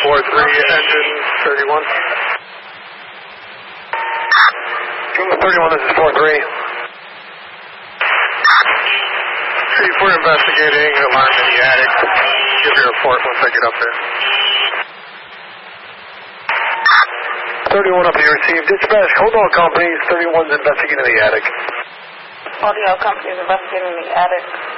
engine 31. June 31, this is 4-3. Chief, we're investigating alarm in the attic. Give me a report once I get up there. 31 up here, received dispatch. Coldwell Company, 31's investigating the attic. Coldwell Company is investigating the attic.